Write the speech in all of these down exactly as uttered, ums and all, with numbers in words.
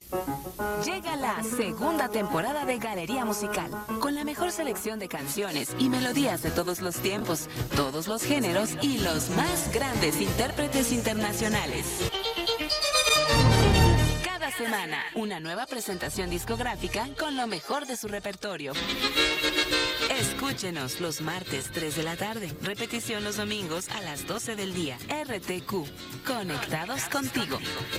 Llega la segunda temporada de Galería Musical, con la mejor selección de canciones y melodías de todos los tiempos, todos los géneros y los más grandes intérpretes internacionales. Cada semana, una nueva presentación discográfica con lo mejor de su repertorio. Escúchenos los martes tres de la tarde, repetición los domingos a las doce del día. R T Q, conectados contigo.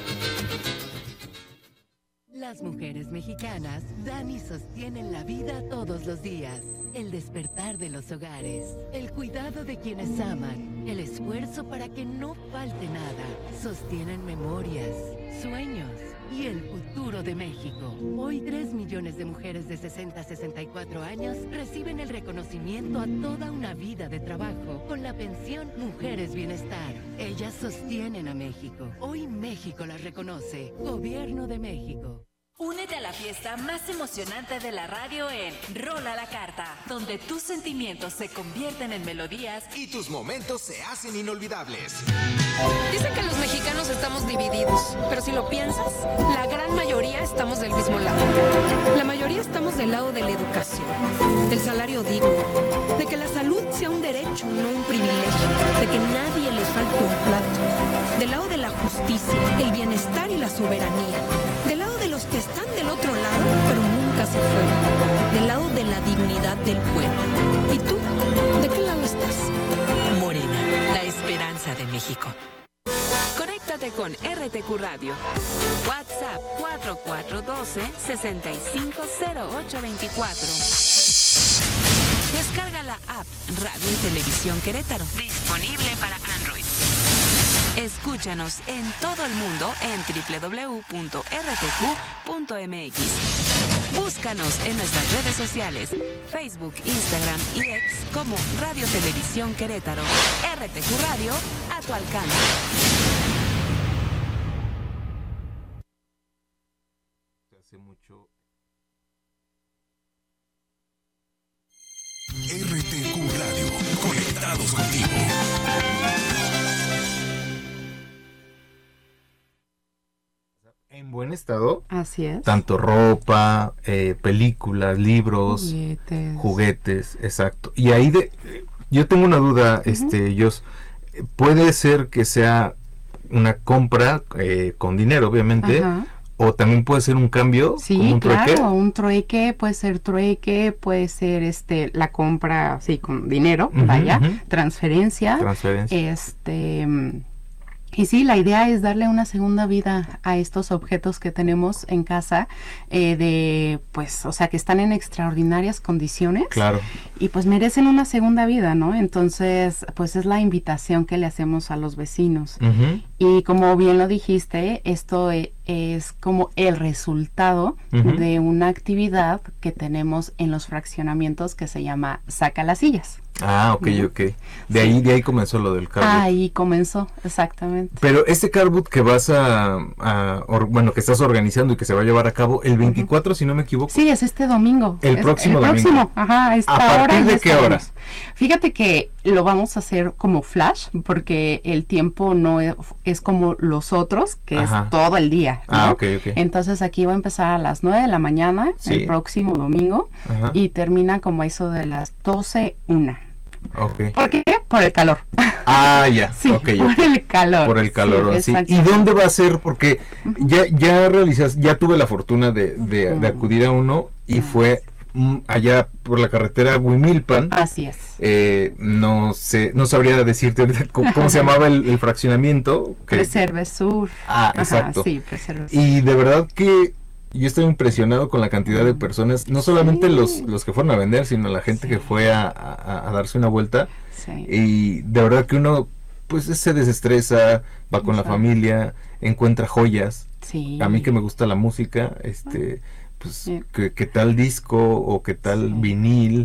Las mujeres mexicanas dan y sostienen la vida todos los días. El despertar de los hogares, el cuidado de quienes aman, el esfuerzo para que no falte nada. Sostienen memorias, sueños y el futuro de México. Hoy tres millones de mujeres de sesenta a sesenta y cuatro años reciben el reconocimiento a toda una vida de trabajo con la pensión Mujeres Bienestar. Ellas sostienen a México. Hoy México las reconoce. Gobierno de México. Únete a la fiesta más emocionante de la radio en Rola la Carta, donde tus sentimientos se convierten en melodías y tus momentos se hacen inolvidables. Dicen que los mexicanos estamos divididos, pero si lo piensas, la gran mayoría estamos del mismo lado. La mayoría estamos del lado de la educación, del salario digno, de que la salud sea un derecho, no un privilegio, de que nadie les falte un plato, del lado de la justicia, el bienestar y la soberanía, del lado de los que están del otro lado, pero nunca se fueron, del lado de la dignidad del pueblo. ¿Y tú? ¿De qué lado estás? Morena, la esperanza de México. Conéctate con R T Q Radio. WhatsApp cuatro cuatro uno dos, seis cinco cero ocho dos cuatro. Descarga la app Radio y Televisión Querétaro, disponible para Android. Escúchanos en todo el mundo en doble u doble u doble u punto r t q punto m x. Búscanos en nuestras redes sociales, Facebook, Instagram y X como Radio Televisión Querétaro. R T Q Radio, a tu alcance. Hace mucho. R T Q Radio, conectados contigo. En buen estado. Así es. Tanto ropa, eh, películas, libros, juguetes. juguetes, exacto. Y ahí de, yo tengo una duda, uh-huh. este, Jos, puede ser que sea una compra eh, con dinero, obviamente. Ajá. O también puede ser un cambio, sí, como un claro, trueque. un trueque, puede ser trueque, puede ser este la compra, sí, con dinero, uh-huh, vaya, uh-huh. transferencia. Transferencia. Este, y sí, la idea es darle una segunda vida a estos objetos que tenemos en casa, eh, de, pues, o sea, que están en extraordinarias condiciones. Claro. Y pues merecen una segunda vida, ¿no? Entonces, pues es la invitación que le hacemos a los vecinos. Uh-huh. Y como bien lo dijiste, esto e- es como el resultado uh-huh. de una actividad que tenemos en los fraccionamientos que se llama Saca las Sillas. Ah, ok, ¿no? ok. De sí. ahí de ahí comenzó lo del carboot. Ahí comenzó, exactamente. Pero este carboot que vas a, a or, bueno, que estás organizando y que se va a llevar a cabo el veinticuatro, uh-huh. si no me equivoco. Sí, es este domingo. El es, próximo el domingo. próximo, ajá, a esta ¿A partir hora de qué hora? Fíjate que lo vamos a hacer como flash, porque el tiempo no es, es como los otros, que ajá. es todo el día, ¿no? Ah, ok, ok. Entonces aquí va a empezar a las nueve de la mañana, sí. el próximo domingo, ajá. y termina como eso de las doce, una. Okay. ¿Por qué? Por el calor. Ah, ya. Sí, okay, por okay. el calor. Por el calor, sí. sí. ¿Y dónde va a ser? Porque uh-huh. ya ya realizas, ya tuve la fortuna de, de, uh-huh. de acudir a uno y uh-huh. fue mm, allá por la carretera Huimilpan. Así es. Eh, no sé, no sabría decirte cómo, cómo se llamaba el, el fraccionamiento. Que... Preserve Sur. Ah, exacto. Ajá, sí, Preserve Sur. Y de verdad que yo estoy impresionado con la cantidad de personas, no solamente sí. los, los que fueron a vender, sino la gente sí. que fue a, a, a darse una vuelta. Sí. Y de verdad que uno pues se desestresa, va con Exacto. la familia, encuentra joyas. Sí. A mí que me gusta la música, este, pues sí. que, que tal disco o que tal sí. vinil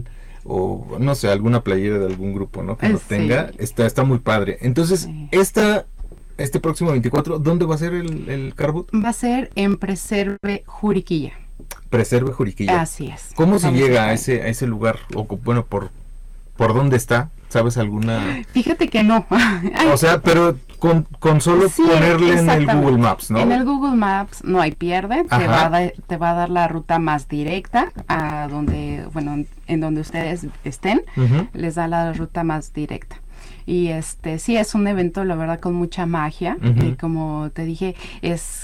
o no sé, alguna playera de algún grupo, ¿no? Que lo sí. tenga, está, está muy padre. Entonces, sí. esta... Este próximo veinticuatro, ¿dónde va a ser el, el carboot? Va a ser en Preserve Juriquilla. Preserve Juriquilla. Así es. ¿Cómo se llega a ese a ese lugar? O bueno, por por dónde está, ¿sabes alguna? Fíjate que no. O sea, pero con, con solo Sí, ponerle en el exactamente. Google Maps, ¿no? En el Google Maps no hay pierde, te Ajá. va, a da- te va a dar la ruta más directa a donde, bueno, en donde ustedes estén, Ujú. les da la ruta más directa. Y este sí es un evento, la verdad, con mucha magia. Ujú. Y como te dije, es